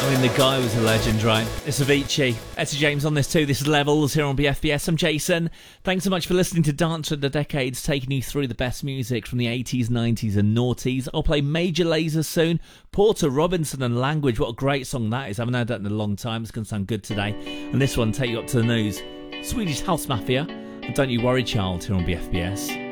I mean, the guy was a legend, right? It's Avicii. Etta James on this too. This is Levels here on BFBS. I'm Jason. Thanks so much for listening to Dance of the Decades, taking you through the best music from the 80s, 90s and noughties. I'll play Major Lazer soon. Porter Robinson and Language. What a great song that is. I haven't heard that in a long time. It's going to sound good today. And this one, take you up to the news. Swedish House Mafia. And Don't You Worry Child here on BFBS.